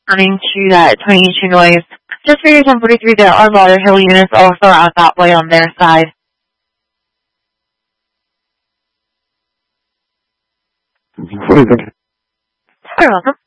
Running to that 22 noise. Just for your 1043, there are Lauderhill units also out that way on their side. What do you think? You're welcome.